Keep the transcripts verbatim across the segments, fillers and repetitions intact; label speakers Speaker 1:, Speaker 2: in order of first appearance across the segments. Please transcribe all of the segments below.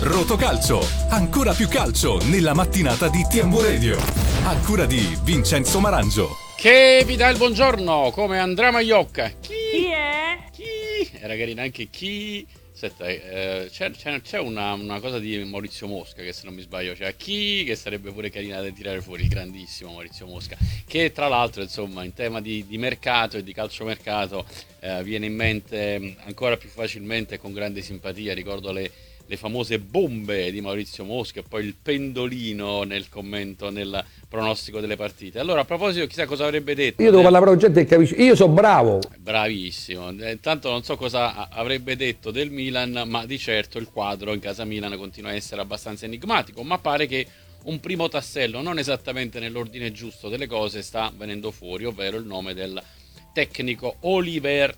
Speaker 1: Rotocalcio, ancora più calcio nella mattinata di T M Radio. A cura di Vincenzo Marangio.
Speaker 2: Che vi dà il buongiorno, come Andrea Maiocca. Chi?
Speaker 3: Chi è?
Speaker 2: Chi? Era carina anche chi. Aspetta, eh, c'è, c'è, c'è una, una cosa di Maurizio Mosca che se non mi sbaglio c'è chi, che sarebbe pure carina da tirare fuori, il grandissimo Maurizio Mosca, che tra l'altro insomma in tema di, di mercato e di calciomercato eh, viene in mente ancora più facilmente con grande simpatia. Ricordo le, le famose bombe di Maurizio Mosca e poi il pendolino nel commento, nel pronostico delle partite. Allora, a proposito, chissà cosa avrebbe detto.
Speaker 4: Io devo parlare con gente che capisce. Io sono bravo.
Speaker 2: Bravissimo. Intanto non so cosa avrebbe detto del Milan, ma di certo il quadro in casa Milan continua a essere abbastanza enigmatico, ma pare che un primo tassello, non esattamente nell'ordine giusto delle cose, sta venendo fuori, ovvero il nome del tecnico Oliver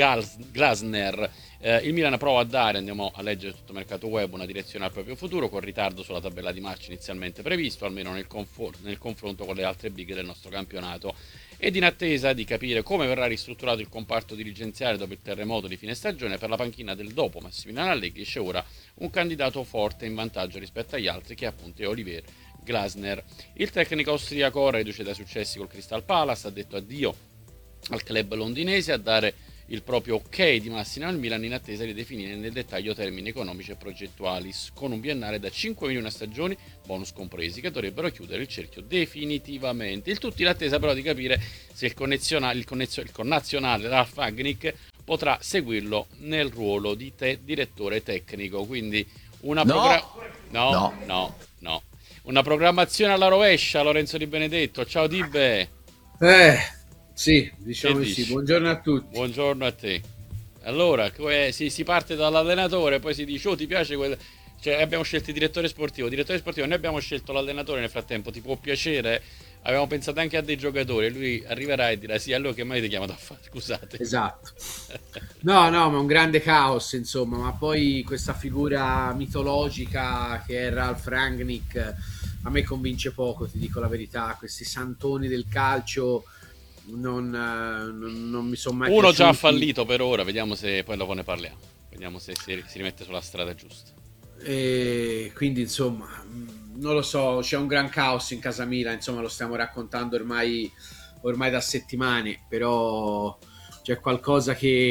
Speaker 2: Glasner. Eh, il Milan prova a dare, andiamo a leggere tutto il mercato web, una direzione al proprio futuro con ritardo sulla tabella di marcia inizialmente previsto, almeno nel, confor- nel confronto con le altre big del nostro campionato, ed in attesa di capire come verrà ristrutturato il comparto dirigenziale dopo il terremoto di fine stagione. Per la panchina del dopo Massimiliano Allegri c'è ora un candidato forte in vantaggio rispetto agli altri, che appunto è Oliver Glasner. Il tecnico austriaco, reduce dai successi col Crystal Palace, ha detto addio al club londinese, a dare il proprio ok di massima al Milan in attesa di definire nel dettaglio termini economici e progettuali, con un biennale da cinque milioni a stagioni, bonus compresi, che dovrebbero chiudere il cerchio definitivamente. Il tutto in attesa però di capire se il, il, connezio, il connazionale Ralf Rangnick potrà seguirlo nel ruolo di te, direttore tecnico. Quindi una
Speaker 5: no.
Speaker 2: progra- no,
Speaker 5: no,
Speaker 2: no, no, una programmazione alla rovescia. Lorenzo Di Benedetto, ciao Dibbe.
Speaker 6: Eh, sì, diciamo di sì. Buongiorno a tutti.
Speaker 2: Buongiorno a te. Allora, si, si parte dall'allenatore, poi si dice, oh ti piace quel... Cioè, abbiamo scelto il direttore sportivo, direttore sportivo, noi abbiamo scelto l'allenatore nel frattempo, ti può piacere? Avevamo pensato anche a dei giocatori, lui arriverà e dirà sì, allora che mai ti chiamato a fare, scusate.
Speaker 6: Esatto. No, no, ma un grande caos, insomma, ma poi questa figura mitologica che è Ralf Rangnick a me convince poco, ti dico la verità. Questi santoni del calcio non, non, non mi sono mai
Speaker 2: uno
Speaker 6: piaciuti.
Speaker 2: Già fallito per ora, vediamo se poi dopo ne parliamo, vediamo se si, si rimette sulla strada giusta.
Speaker 6: E quindi insomma non lo so, c'è un gran caos in casa Milan, insomma lo stiamo raccontando ormai ormai da settimane, però c'è qualcosa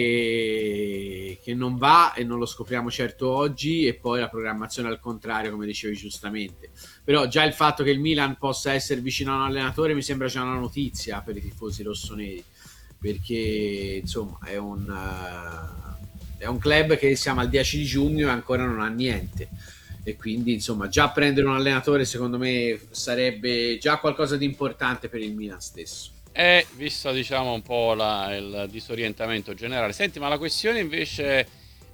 Speaker 6: che, che non va e non lo scopriamo certo oggi, e poi la programmazione al contrario, come dicevi giustamente. Però già il fatto che il Milan possa essere vicino a un allenatore mi sembra già una notizia per i tifosi rossoneri, perché insomma è un, uh, è un club che siamo al dieci di giugno e ancora non ha niente, e quindi insomma già prendere un allenatore secondo me sarebbe già qualcosa di importante per il Milan stesso.
Speaker 2: È visto diciamo un po' la, il disorientamento generale. Senti, ma la questione invece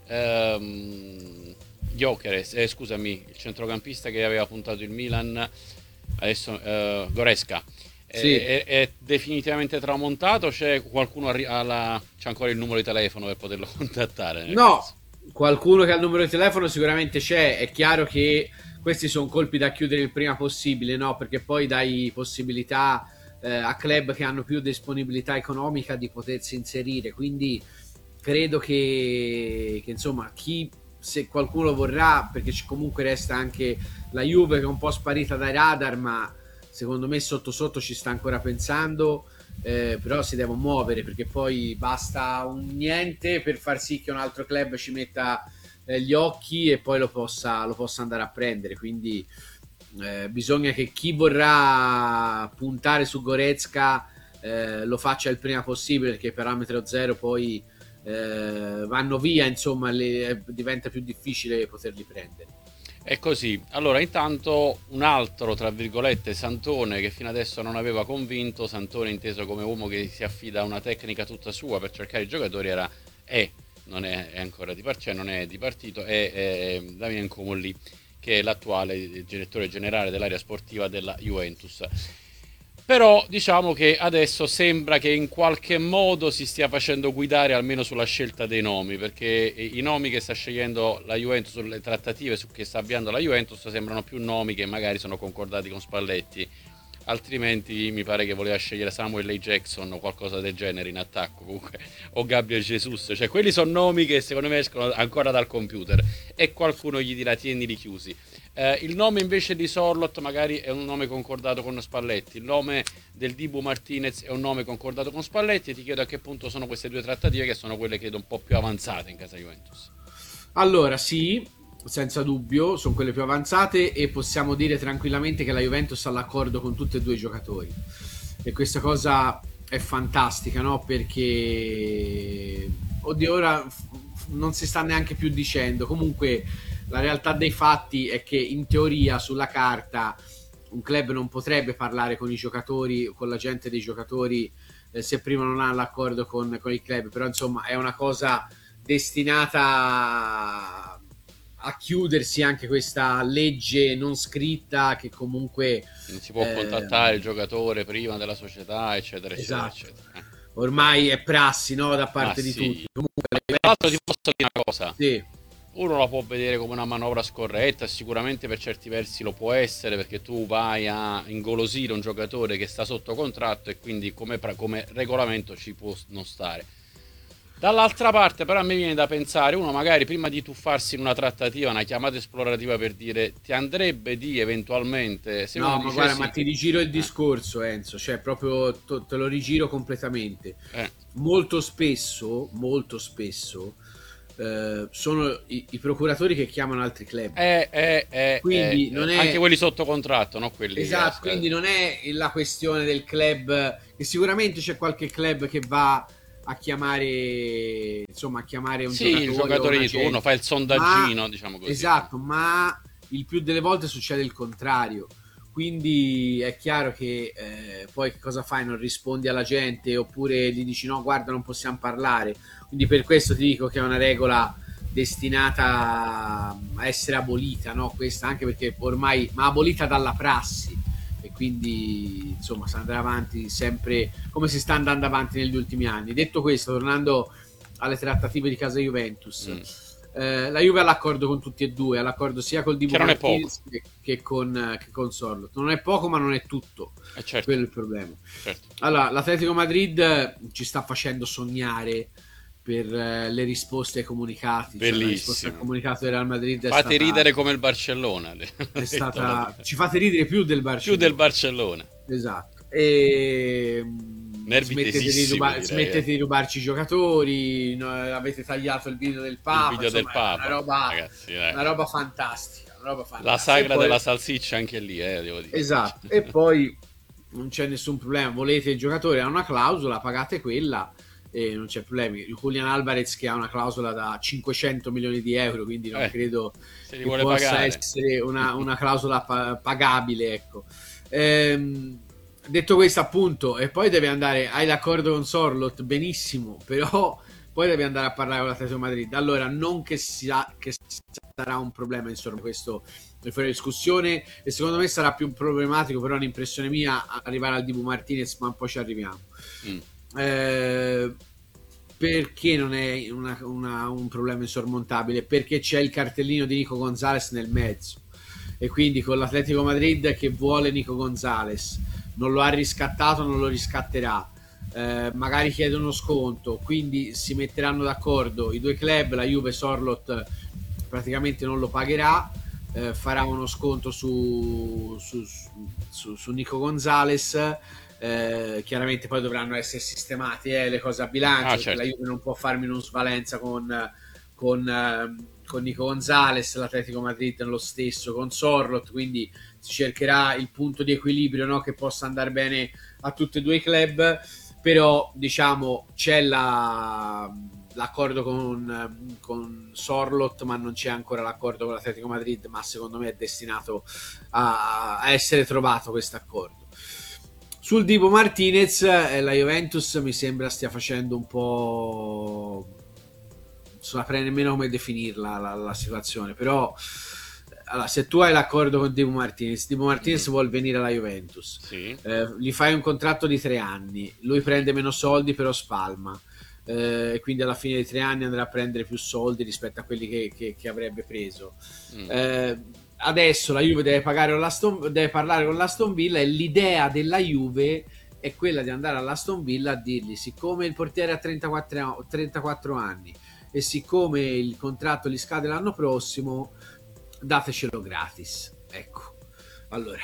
Speaker 2: ehm, Gyökeres, eh, scusami, il centrocampista che aveva puntato il Milan adesso, eh, Goretzka,
Speaker 6: sì.
Speaker 2: è, è, è definitivamente tramontato? C'è qualcuno arri- alla, c'è ancora il numero di telefono per poterlo contattare?
Speaker 6: No,
Speaker 2: caso?
Speaker 6: Qualcuno che ha il numero di telefono sicuramente c'è. È chiaro che questi sono colpi da chiudere il prima possibile, no? Perché poi dai possibilità eh, a club che hanno più disponibilità economica di potersi inserire, quindi credo che, che insomma chi, se qualcuno vorrà, perché comunque resta anche la Juve che è un po' sparita dai radar, ma secondo me sotto sotto ci sta ancora pensando, eh, però si deve muovere, perché poi basta un niente per far sì che un altro club ci metta eh, gli occhi e poi lo possa, lo possa andare a prendere. Quindi eh, bisogna che chi vorrà puntare su Goretzka eh, lo faccia il prima possibile, perché parametro zero poi eh, vanno via, insomma le, diventa più difficile poterli prendere.
Speaker 2: È così. Allora, intanto un altro, tra virgolette, Santone che fino adesso non aveva convinto, Santone inteso come uomo che si affida a una tecnica tutta sua per cercare i giocatori, era è, non è, è ancora di partito, cioè non è di partito, è, è Damien Comolli, che è l'attuale direttore generale dell'area sportiva della Juventus. Però diciamo che adesso sembra che in qualche modo si stia facendo guidare almeno sulla scelta dei nomi, perché i nomi che sta scegliendo la Juventus, sulle trattative su che sta avviando la Juventus, sembrano più nomi che magari sono concordati con Spalletti altrimenti mi pare che voleva scegliere Samuel L. Jackson o qualcosa del genere in attacco, comunque, o Gabriel Jesus, cioè quelli sono nomi che secondo me escono ancora dal computer e qualcuno gli dirà tienili chiusi. Eh, il nome invece di Sorloth magari è un nome concordato con Spalletti, il nome del Dibu Martinez è un nome concordato con Spalletti, e ti chiedo a che punto sono queste due trattative, che sono quelle credo un po' più avanzate in casa Juventus.
Speaker 6: Allora sì, senza dubbio sono quelle più avanzate, e possiamo dire tranquillamente che la Juventus ha l'accordo con tutti e due i giocatori, e questa cosa è fantastica, no? Perché oddio, ora non si sta neanche più dicendo, comunque la realtà dei fatti è che in teoria sulla carta un club non potrebbe parlare con i giocatori, con la gente dei giocatori, eh, se prima non ha l'accordo con, con il club, però insomma è una cosa destinata a chiudersi, anche questa legge non scritta che comunque
Speaker 2: non si può
Speaker 6: eh,
Speaker 2: contattare il giocatore prima della società, eccetera,
Speaker 6: esatto.
Speaker 2: eccetera, eccetera. Eh.
Speaker 6: Ormai è prassi, no, da parte
Speaker 2: ah,
Speaker 6: di
Speaker 2: sì.
Speaker 6: tutti. Comunque,
Speaker 2: tra l'altro ti posso dire una cosa,
Speaker 6: sì.
Speaker 2: Uno la può vedere come una manovra scorretta, sicuramente per certi versi lo può essere, perché tu vai a ingolosire un giocatore che sta sotto contratto e quindi come, come regolamento ci può non stare. Dall'altra parte però a me viene da pensare, uno magari prima di tuffarsi in una trattativa, una chiamata esplorativa per dire ti andrebbe di eventualmente... Se
Speaker 6: no, ma
Speaker 2: dicessi...
Speaker 6: guarda, ma ti rigiro il discorso, Enzo, cioè proprio to- te lo rigiro completamente.
Speaker 2: Eh.
Speaker 6: Molto spesso, molto spesso... Uh, sono i, i procuratori che chiamano altri club,
Speaker 2: eh, eh, eh,
Speaker 6: quindi
Speaker 2: eh,
Speaker 6: non è...
Speaker 2: anche quelli sotto contratto, no? Quelli
Speaker 6: esatto, quindi non è la questione del club, che sicuramente c'è qualche club che va a chiamare, insomma, a chiamare un
Speaker 2: sì,
Speaker 6: giocatore,
Speaker 2: il giocatore di turno, fa il sondaggino, ma, diciamo così.
Speaker 6: Esatto, ma il più delle volte succede il contrario. Quindi è chiaro che eh, poi che cosa fai? Non rispondi alla gente, oppure gli dici no, guarda, non possiamo parlare. Quindi per questo ti dico che è una regola destinata a essere abolita, no? Questa, anche perché ormai, ma abolita dalla prassi, e quindi insomma si andrà avanti sempre come si sta andando avanti negli ultimi anni. Detto questo, tornando alle trattative di casa Juventus, mm. Eh, la Juve ha l'accordo con tutti e due, ha l'accordo sia col Dibu Martinez che, che, con, che con Sorloth. Non è poco, ma non è tutto,
Speaker 2: eh certo.
Speaker 6: Quello è il problema.
Speaker 2: Certo.
Speaker 6: Allora, l'Atletico Madrid ci sta facendo sognare per eh, le risposte ai comunicati. Bellissimo. Cioè, la risposta al comunicato del Real Madrid è
Speaker 2: fate
Speaker 6: stata...
Speaker 2: ridere come il Barcellona.
Speaker 6: È stata... ci fate ridere più del Barcellona.
Speaker 2: Più del Barcellona.
Speaker 6: Esatto. E...
Speaker 2: Smettete
Speaker 6: di, ruba-
Speaker 2: direi,
Speaker 6: smettete
Speaker 2: eh.
Speaker 6: di rubarci i giocatori, no, avete tagliato il video del Papa,
Speaker 2: il video
Speaker 6: insomma,
Speaker 2: del Papa,
Speaker 6: una roba,
Speaker 2: ragazzi,
Speaker 6: una roba fantastica, una roba fantastica.
Speaker 2: La sagra
Speaker 6: poi...
Speaker 2: della salsiccia anche lì, eh, devo dire.
Speaker 6: Esatto, e poi non c'è nessun problema, volete il giocatore, ha una clausola, pagate quella e non c'è problemi. Julian Alvarez che ha una clausola da cinquecento milioni di euro, quindi non
Speaker 2: eh,
Speaker 6: credo
Speaker 2: che
Speaker 6: possa
Speaker 2: pagare.
Speaker 6: essere una, una clausola pa- pagabile, ecco. Ehm, detto questo, appunto, e poi deve andare, hai l'accordo con Sorloth, benissimo, però poi devi andare a parlare con l'Atletico Madrid. Allora, non che, sia, che sarà un problema, insomma, questo è fuori discussione, e secondo me sarà più problematico, però un'impressione mia, arrivare al Dibu Martinez, ma poi ci arriviamo. Mm. Eh, perché non è una, una, un problema insormontabile? Perché c'è il cartellino di Nico Gonzalez nel mezzo, e quindi con l'Atletico Madrid che vuole Nico Gonzalez, non lo ha riscattato, non lo riscatterà, eh, magari chiede uno sconto, quindi si metteranno d'accordo i due club, la Juve, Sorloth praticamente non lo pagherà, eh, farà uno sconto su, su, su, su Nico Gonzalez, eh, chiaramente poi dovranno essere sistemati eh, le cose a bilancio,
Speaker 2: ah,
Speaker 6: perché
Speaker 2: certo.
Speaker 6: la Juve non può far minusvalenza con, con, eh, con Nico Gonzalez, l'Atletico Madrid lo stesso con Sorloth, quindi si cercherà il punto di equilibrio, no, che possa andare bene a tutti e due i club. Però diciamo c'è la, l'accordo con, con Sorloth, ma non c'è ancora l'accordo con l'Atletico Madrid, ma secondo me è destinato a, a essere trovato questo accordo. Sul Dibu Martinez, eh, la Juventus mi sembra stia facendo un po', non saprei nemmeno come definirla la, la situazione, però allora, se tu hai l'accordo con Dibu Martinez, Dibu Martinez mm. vuol venire alla Juventus,
Speaker 2: sì.
Speaker 6: eh, gli fai un contratto di tre anni, lui prende meno soldi però spalma, e eh, quindi alla fine dei tre anni andrà a prendere più soldi rispetto a quelli che, che, che avrebbe preso. Mm. Eh, adesso la Juve deve, pagare l'Aston, deve parlare con l'Aston Villa, e l'idea della Juve è quella di andare all'Aston Villa a dirgli: siccome il portiere ha trentaquattro, trentaquattro anni e siccome il contratto gli scade l'anno prossimo, datecelo gratis. Ecco, allora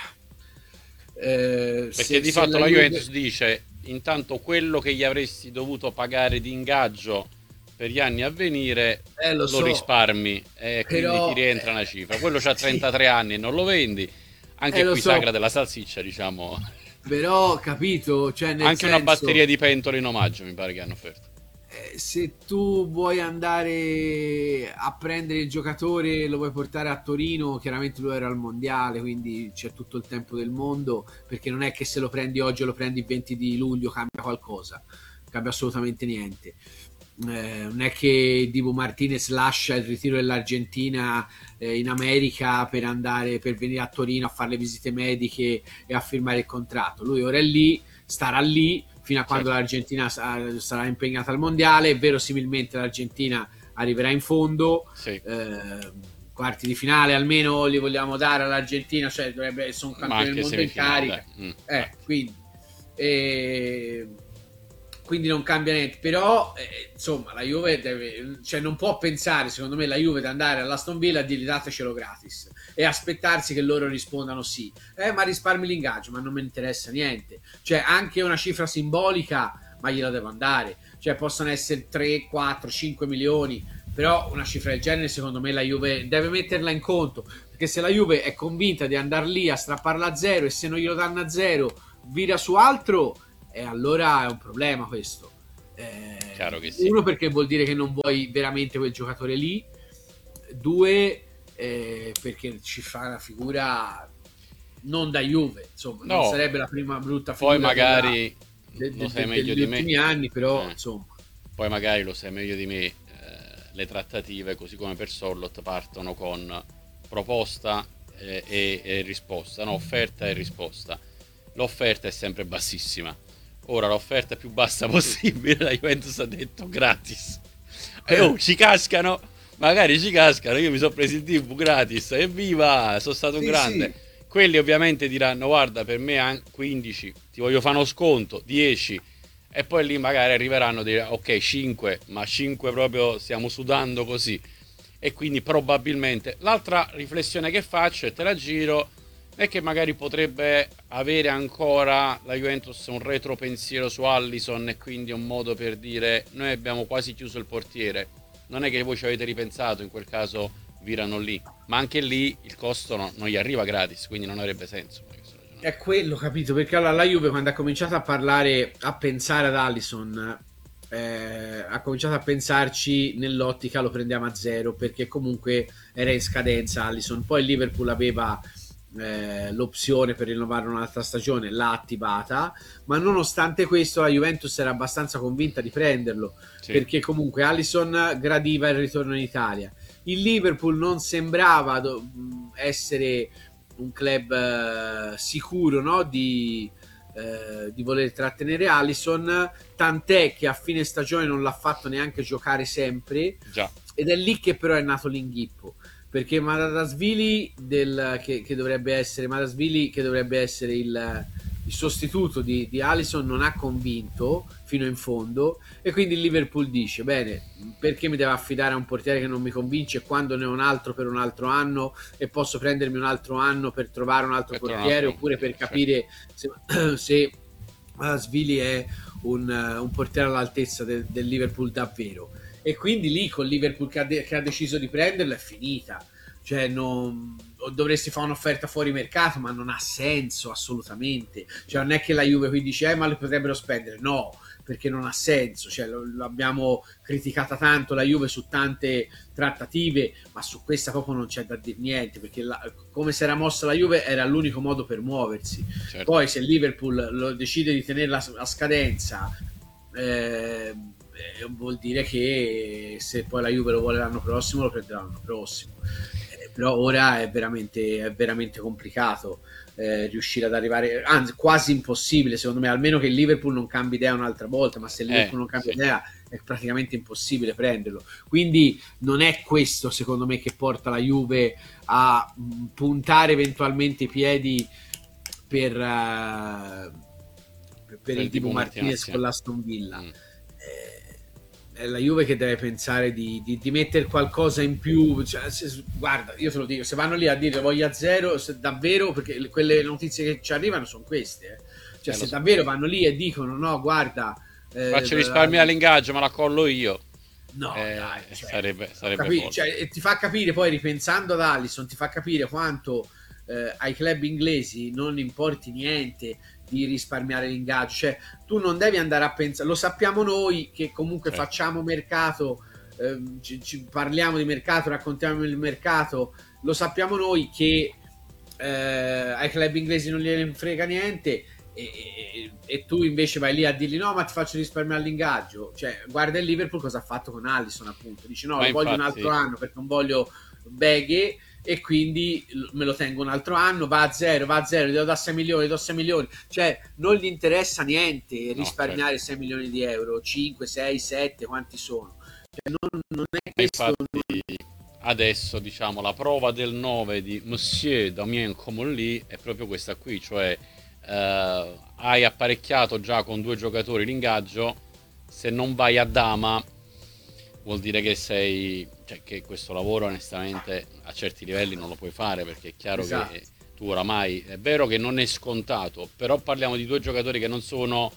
Speaker 2: eh, perché se, di se fatto la Juventus Juve... dice: intanto quello che gli avresti dovuto pagare di ingaggio per gli anni a venire eh, lo, lo so. risparmi, e quindi Però, ti rientra eh, una cifra. Quello c'ha trentatré sì. anni e non lo vendi, anche eh, qui so. Sagra della salsiccia, diciamo.
Speaker 6: Però capito, cioè nel
Speaker 2: anche
Speaker 6: senso,
Speaker 2: una batteria di pentole in omaggio mi pare che hanno offerto.
Speaker 6: Eh, se tu vuoi andare a prendere il giocatore e lo vuoi portare a Torino, chiaramente lui era al mondiale, quindi c'è tutto il tempo del mondo, perché non è che se lo prendi oggi o lo prendi il venti di luglio cambia qualcosa, cambia assolutamente niente. Eh, non è che Dibu Martinez lascia il ritiro dell'Argentina eh, in America per andare per venire a Torino a fare le visite mediche e a firmare il contratto. Lui ora è lì, starà lì fino a quando certo. l'Argentina sa- sarà impegnata al mondiale. Verosimilmente l'Argentina arriverà in fondo, sì. eh, quarti di finale almeno li vogliamo dare all'Argentina, cioè dovrebbe essere un campione del mondo in carica, mm. eh, quindi eh, quindi non cambia niente. Però eh, insomma la Juve deve, cioè non può pensare, secondo me, la Juve di andare all'Aston Villa e dirgli datecelo gratis e aspettarsi che loro rispondano sì, eh ma risparmi l'ingaggio, ma non mi interessa niente. Cioè anche una cifra simbolica, ma gliela devo andare, cioè possono essere tre, quattro, cinque milioni, però una cifra del genere secondo me la Juve deve metterla in conto, perché se la Juve è convinta di andare lì a strapparla a zero e se non glielo danno a zero vira su altro, e allora è un problema questo. Eh,
Speaker 2: Chiaro che sì.
Speaker 6: Uno, perché vuol dire che non vuoi veramente quel giocatore lì. Due, eh, perché ci fa una figura non da Juve, insomma, no. non sarebbe la prima brutta figura.
Speaker 2: Poi magari della,
Speaker 6: de,
Speaker 2: lo sai
Speaker 6: de,
Speaker 2: meglio
Speaker 6: degli
Speaker 2: di me.
Speaker 6: ultimi anni, però
Speaker 2: eh.
Speaker 6: insomma.
Speaker 2: Poi magari lo sai meglio di me. Eh, le trattative, così come per Sorloth, partono con proposta eh, e, e risposta, no? Offerta e risposta. L'offerta è sempre bassissima. Ora l'offerta più bassa possibile, la Juventus ha detto gratis. E oh, ci cascano, magari ci cascano. Io mi sono preso il T V gratis, evviva, sono stato un sì, grande. Sì. Quelli ovviamente diranno: guarda, per me quindici, ti voglio fare uno sconto, dieci. E poi lì magari arriveranno a dire: ok, cinque, ma cinque proprio stiamo sudando così. E quindi probabilmente l'altra riflessione che faccio, e te la giro, è che magari potrebbe avere ancora la Juventus un retropensiero su Alisson, e quindi un modo per dire: noi abbiamo quasi chiuso il portiere, non è che voi ci avete ripensato, in quel caso virano lì. Ma anche lì il costo no, non gli arriva gratis, quindi non avrebbe senso.
Speaker 6: È quello, capito? Perché allora la Juve, quando ha cominciato a parlare, a pensare ad Alisson, eh, ha cominciato a pensarci nell'ottica lo prendiamo a zero, perché comunque era in scadenza Alisson. Poi il Liverpool aveva Eh, l'opzione per rinnovare un'altra stagione, l'ha attivata, ma nonostante questo la Juventus era abbastanza convinta di prenderlo, sì. perché comunque Alisson gradiva il ritorno in Italia. Il Liverpool non sembrava do- essere un club eh, sicuro, no? di, eh, di voler trattenere Alisson, tant'è che a fine stagione non l'ha fatto neanche giocare sempre.
Speaker 2: Già.
Speaker 6: Ed è lì che però è nato l'inghippo, perché Madasvili del, che, che dovrebbe essere Madasvili che dovrebbe essere il, il sostituto di, di Alisson non ha convinto fino in fondo, e quindi il Liverpool dice: bene, perché mi devo affidare a un portiere che non mi convince quando ne ho un altro per un altro anno e posso prendermi un altro anno per trovare un altro per portiere, oppure per capire se, se Madasvili è un, un portiere all'altezza del, del Liverpool davvero. E quindi lì con Liverpool che ha, de- che ha deciso di prenderlo è finita. Cioè non dovresti fare un'offerta fuori mercato, ma non ha senso assolutamente. Cioè non è che la Juve qui dice eh, ma lo potrebbero spendere, no, perché non ha senso. Cioè lo, l'abbiamo criticata tanto la Juve su tante trattative, ma su questa proprio non c'è da dire niente, perché la, come si era mossa la Juve era l'unico modo per muoversi. Certo. Poi se il Liverpool lo decide di tenerla a scadenza, eh, vuol dire che se poi la Juve lo vuole l'anno prossimo lo prenderà l'anno prossimo. Eh, però ora è veramente, è veramente complicato eh, riuscire ad arrivare, anzi quasi impossibile secondo me, almeno che il Liverpool non cambi idea un'altra volta, ma se il Liverpool
Speaker 2: Eh,
Speaker 6: non cambia
Speaker 2: sì.
Speaker 6: idea è praticamente impossibile prenderlo. Quindi non è questo secondo me che porta la Juve a mh, puntare eventualmente i piedi per, uh, per, per il Dibu Martinez con l'Aston Villa.
Speaker 2: Mm.
Speaker 6: È la Juve che deve pensare di, di, di mettere qualcosa in più, cioè, se, guarda, io te lo dico, se vanno lì a dire voglio a zero, se davvero, perché quelle notizie che ci arrivano sono queste, eh. Cioè
Speaker 2: eh,
Speaker 6: se
Speaker 2: so.
Speaker 6: davvero vanno lì e dicono no guarda
Speaker 2: eh, faccio risparmio all'ingaggio ma la collo io,
Speaker 6: no
Speaker 2: eh,
Speaker 6: dai, cioè,
Speaker 2: sarebbe, sarebbe
Speaker 6: capi- cioè, ti fa capire poi, ripensando ad Alisson, ti fa capire quanto eh, ai club inglesi non importi niente di risparmiare l'ingaggio, cioè tu non devi andare a pensare, lo sappiamo noi che comunque certo. facciamo mercato, eh, ci, ci parliamo di mercato, raccontiamo il mercato, lo sappiamo noi che eh, ai club inglesi non gliene frega niente e, e, e tu invece vai lì a dirgli no ma ti faccio risparmiare l'ingaggio, cioè guarda il Liverpool cosa ha fatto con Alisson, appunto dici no ma lo infatti... voglio un altro anno perché non voglio beghe e quindi me lo tengo un altro anno, va a zero, va a zero, gli do da sei milioni, do sei milioni, cioè non gli interessa niente risparmiare no, certo. sei milioni di euro, cinque, sei, sette, quanti sono? Cioè, non, non è questo.
Speaker 2: Infatti adesso diciamo la prova del nove di Monsieur Damien Comolli è proprio questa qui, cioè eh, hai apparecchiato già con due giocatori l'ingaggio, se non vai a dama vuol dire che sei, cioè che questo lavoro onestamente a certi livelli non lo puoi fare, perché è chiaro esatto. che tu oramai, è vero che non è scontato, però parliamo di due giocatori che non sono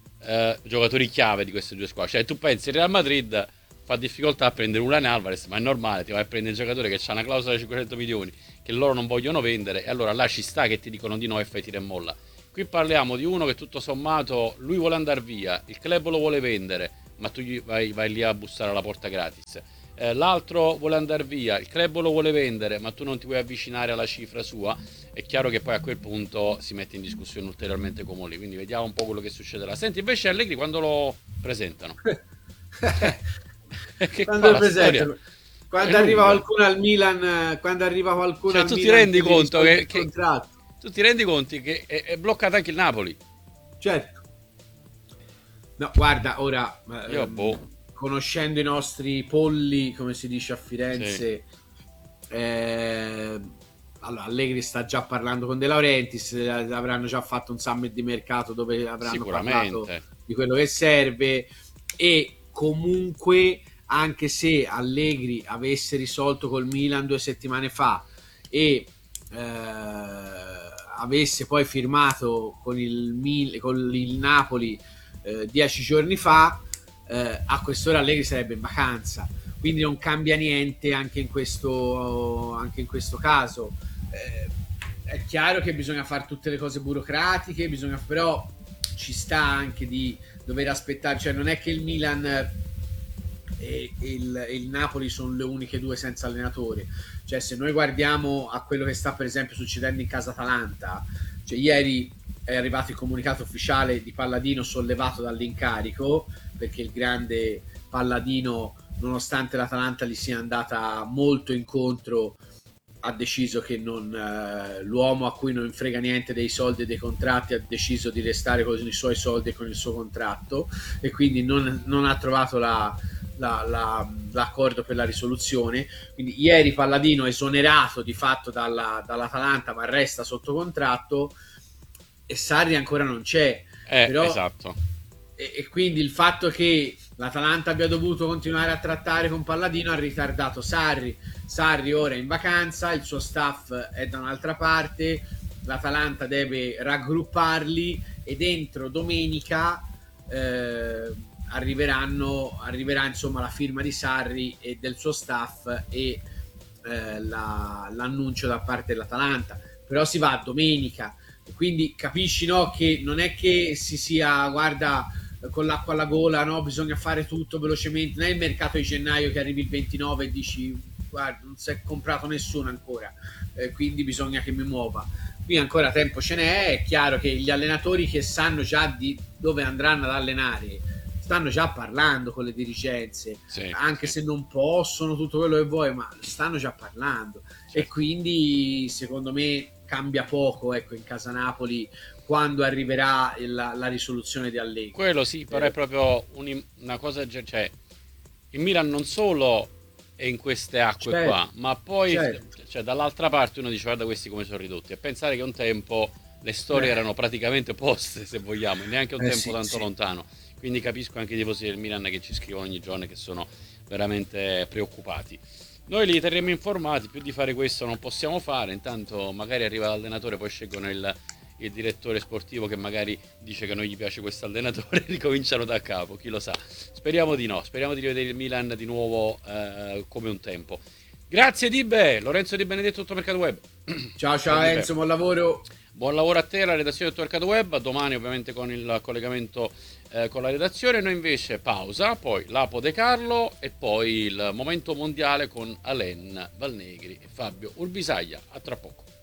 Speaker 2: eh, giocatori chiave di queste due squadre, cioè tu pensi Real Madrid fa difficoltà a prendere Julián Álvarez, ma è normale, ti vai a prendere il giocatore che ha una clausola di cinquecento milioni che loro non vogliono vendere e allora là ci sta che ti dicono di no e fai tira e molla. Qui parliamo di uno che tutto sommato lui vuole andare via, il club lo vuole vendere, ma tu gli vai, vai lì a bussare alla porta gratis. Eh, l'altro vuole andare via, il club lo vuole vendere, ma tu non ti vuoi avvicinare alla cifra sua. È chiaro che poi a quel punto si mette in discussione ulteriormente Comolli, quindi vediamo un po' quello che succederà. Senti, invece Allegri quando lo presentano?
Speaker 6: che quando lo presentano? Quando è arriva lunga. qualcuno al Milan, quando arriva qualcuno
Speaker 2: cioè,
Speaker 6: al
Speaker 2: tu
Speaker 6: Milan
Speaker 2: ti rendi conto che,
Speaker 6: che
Speaker 2: tu ti rendi conto che è, è bloccato anche il Napoli?
Speaker 6: Certo. No, guarda, ora
Speaker 2: Io,
Speaker 6: ehm,
Speaker 2: boh.
Speaker 6: conoscendo i nostri polli, come si dice a Firenze, sì. eh, allora Allegri sta già parlando con De Laurentiis, avranno già fatto un summit di mercato dove avranno parlato di quello che serve e comunque anche se Allegri avesse risolto col Milan due settimane fa e eh, avesse poi firmato con il, Mil- con il Napoli eh, dieci giorni fa, eh, a quest'ora Allegri sarebbe in vacanza, quindi non cambia niente anche in questo, anche in questo caso. Eh, è chiaro che bisogna fare tutte le cose burocratiche, bisogna, però ci sta anche di dover aspettare, cioè non è che il Milan e il, e il Napoli sono le uniche due senza allenatore, cioè se noi guardiamo a quello che sta per esempio succedendo in casa Atalanta, cioè ieri è arrivato il comunicato ufficiale di Palladino sollevato dall'incarico perché il grande Palladino, nonostante l'Atalanta gli sia andata molto incontro, ha deciso che non, eh, l'uomo a cui non frega niente dei soldi e dei contratti ha deciso di restare con i suoi soldi e con il suo contratto e quindi non, non ha trovato la, la, la, l'accordo per la risoluzione. Quindi ieri Palladino è esonerato di fatto dalla, dall'Atalanta ma resta sotto contratto e Sarri ancora non c'è,
Speaker 2: eh,
Speaker 6: però,
Speaker 2: esatto.
Speaker 6: e, e quindi il fatto che l'Atalanta abbia dovuto continuare a trattare con Palladino ha ritardato Sarri. Sarri ora è in vacanza, il suo staff è da un'altra parte, l'Atalanta deve raggrupparli e dentro domenica eh, arriveranno arriverà insomma la firma di Sarri e del suo staff e eh, la, l'annuncio da parte dell'Atalanta, però si va domenica, quindi capisci, no, che non è che si sia guarda con l'acqua alla gola, no, bisogna fare tutto velocemente, non è il mercato di gennaio che arrivi il ventinove e dici guarda non si è comprato nessuno ancora, eh, quindi bisogna che mi muova. Qui ancora tempo ce n'è, è chiaro che gli allenatori che sanno già di dove andranno ad allenare stanno già parlando con le dirigenze,
Speaker 2: sì,
Speaker 6: anche
Speaker 2: sì.
Speaker 6: se non possono tutto quello che vuoi, ma stanno già parlando,
Speaker 2: Certo.
Speaker 6: e quindi secondo me cambia poco, ecco, in casa Napoli quando arriverà il, la risoluzione di Allegri.
Speaker 2: Quello sì, però
Speaker 6: Eh,
Speaker 2: è proprio un- una cosa, cioè il Milan non solo è in queste acque
Speaker 6: certo,
Speaker 2: qua, ma poi
Speaker 6: certo.
Speaker 2: cioè, dall'altra parte uno dice guarda questi come sono ridotti, e pensare che un tempo le storie
Speaker 6: Eh.
Speaker 2: erano praticamente opposte, se vogliamo, neanche un
Speaker 6: Eh,
Speaker 2: tempo
Speaker 6: sì,
Speaker 2: tanto
Speaker 6: sì.
Speaker 2: lontano, quindi capisco anche i tifosi del Milan che ci scrivono ogni giorno e che sono veramente preoccupati. Noi li terremo informati, più di fare questo non possiamo fare, intanto magari arriva l'allenatore, poi scelgono il, il direttore sportivo che magari dice che non gli piace questo allenatore e ricominciano da capo, chi lo sa. Speriamo di no, speriamo di rivedere il Milan di nuovo eh, come un tempo. Grazie Dibe, Lorenzo Di Benedetto, tutto Mercato Web.
Speaker 6: Ciao ciao
Speaker 2: Dibe.
Speaker 6: Enzo, buon lavoro.
Speaker 2: Buon lavoro a te, la redazione del Mercato Web, domani ovviamente con il collegamento eh, con la redazione, noi invece pausa, poi l'Apo De Carlo e poi il momento mondiale con Alain Valnegri e Fabio Urbisaglia. A tra poco.